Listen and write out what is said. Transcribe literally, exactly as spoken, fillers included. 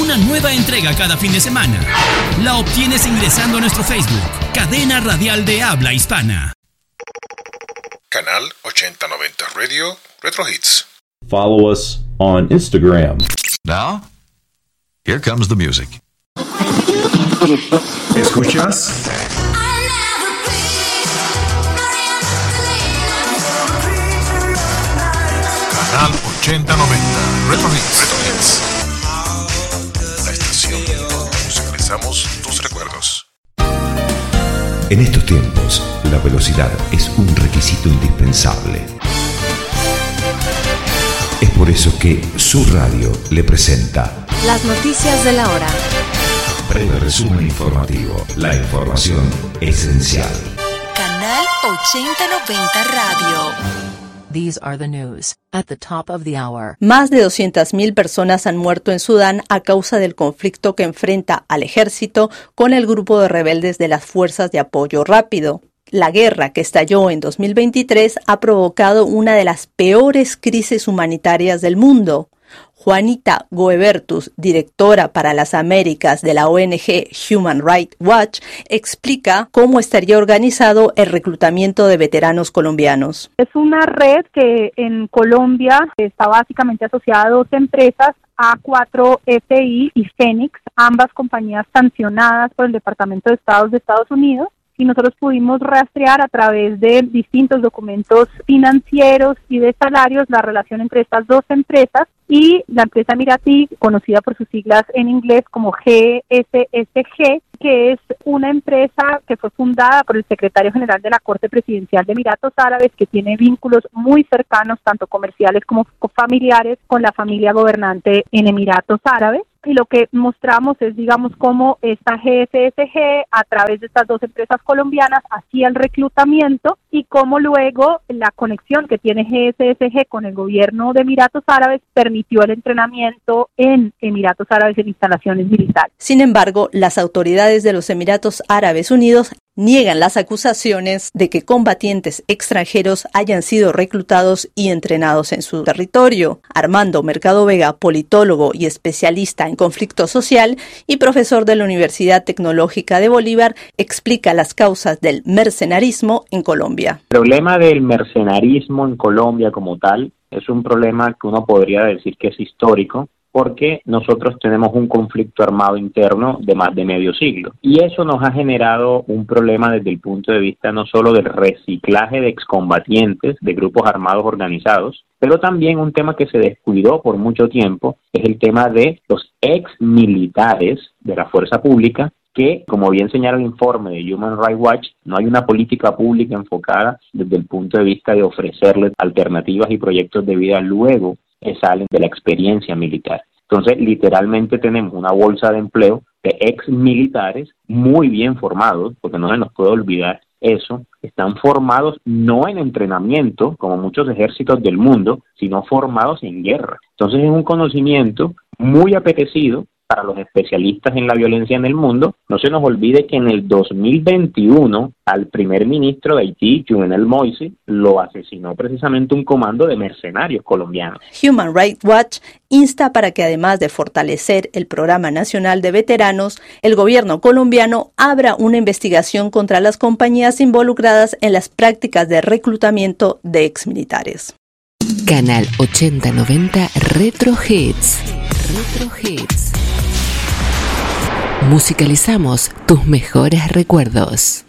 Una nueva entrega cada fin de semana. La obtienes ingresando a nuestro Facebook, Cadena Radial de Habla Hispana. Canal ochenta noventa Radio Retro Hits. Follow us on Instagram. Now, here comes the music. ¿Escuchas? Canal ochenta noventa Retro Hits. Retro Hits. La estación donde musicalizamos tus recuerdos. En estos tiempos, la velocidad es un requisito indispensable. Es por eso que su radio le presenta las noticias de la hora. Breve resumen informativo. La información esencial. Canal ochenta noventa Radio. These are the news at the top of the hour. Más de doscientas mil personas han muerto en Sudán a causa del conflicto que enfrenta al ejército con el grupo de rebeldes de las Fuerzas de Apoyo Rápido. La guerra que estalló en dos mil veintitrés ha provocado una de las peores crisis humanitarias del mundo. Juanita Goebertus, directora para las Américas de la O N G Human Rights Watch, explica cómo estaría organizado el reclutamiento de veteranos colombianos. Es una red que en Colombia está básicamente asociada a dos empresas, A cuatro F I y Fénix, ambas compañías sancionadas por el Departamento de Estado de Estados Unidos. Y nosotros pudimos rastrear a través de distintos documentos financieros y de salarios la relación entre estas dos empresas y la empresa Emiratí, conocida por sus siglas en inglés como G S S G, que es una empresa que fue fundada por el secretario general de la Corte Presidencial de Emiratos Árabes, que tiene vínculos muy cercanos, tanto comerciales como familiares, con la familia gobernante en Emiratos Árabes. Y lo que mostramos es, digamos, cómo esta G S S G, a través de estas dos empresas colombianas, hacía el reclutamiento y cómo luego la conexión que tiene G S S G con el gobierno de Emiratos Árabes permitió el entrenamiento en Emiratos Árabes en instalaciones militares. Sin embargo, las autoridades de los Emiratos Árabes Unidos niegan las acusaciones de que combatientes extranjeros hayan sido reclutados y entrenados en su territorio. Armando Mercado Vega, politólogo y especialista en conflicto social y profesor de la Universidad Tecnológica de Bolívar, explica las causas del mercenarismo en Colombia. El problema del mercenarismo en Colombia como tal es un problema que uno podría decir que es histórico, porque nosotros tenemos un conflicto armado interno de más de medio siglo. Y eso nos ha generado un problema desde el punto de vista no solo del reciclaje de excombatientes de grupos armados organizados, pero también un tema que se descuidó por mucho tiempo, es el tema de los ex militares de la fuerza pública, que, como bien señala el informe de Human Rights Watch, no hay una política pública enfocada desde el punto de vista de ofrecerles alternativas y proyectos de vida luego que salen de la experiencia militar. Entonces, literalmente tenemos una bolsa de empleo de ex militares muy bien formados, porque no se nos puede olvidar eso, están formados no en entrenamiento, como muchos ejércitos del mundo, sino formados en guerra. Entonces, es un conocimiento muy apetecido para los especialistas en la violencia en el mundo. No se nos olvide que en el dos mil veintiuno al primer ministro de Haití, Jovenel Moïse, lo asesinó precisamente un comando de mercenarios colombianos. Human Rights Watch insta para que, además de fortalecer el Programa Nacional de Veteranos, el gobierno colombiano abra una investigación contra las compañías involucradas en las prácticas de reclutamiento de exmilitares. Canal ochenta noventa Retro Hits. Retro Hits. Musicalizamos tus mejores recuerdos.